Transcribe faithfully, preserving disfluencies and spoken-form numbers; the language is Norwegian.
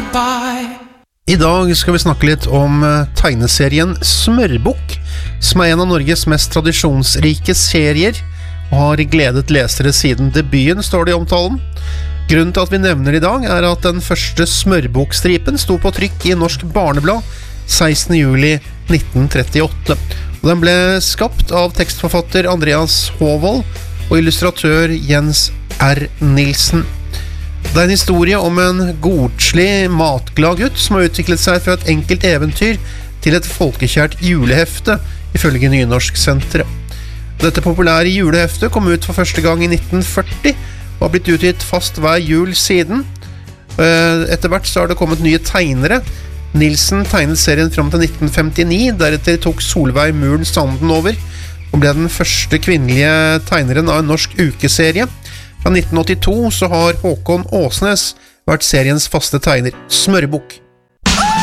by. I dag skal vi snakke litt om tegneserien Smørbukk, som er en av Norges mest tradisjonsrike serier, og har gledet lesere siden debuten, står det i omtalen. Grunnen til at vi nevner i dag er at den første Smørbukk-stripen sto på trykk i Norsk Barneblad sekstende juli nitten trettiåtte. Og den ble skapt av tekstforfatter Andreas Håvold og illustratør Jens R. Nilsen. Det er en historie om en godslig, matglad gutt som har utviklet seg fra et enkelt eventyr til et folkekjært julehefte, ifølge Nynorsksenteret. Dette populære juleheftet kom ut for første gang i nitten førti og har blitt utgitt fast hver jul siden. Etter hvert så har det kommet nye tegnere. Nilsen tegnet serien frem til nitten femtini, deretter tok Solveig Muren Sanden over og ble den første kvinnelige tegneren av en norsk ukeserie. Fra nitten åttito så har Håkon Åsnes vært seriens faste tegner. Smørbukk.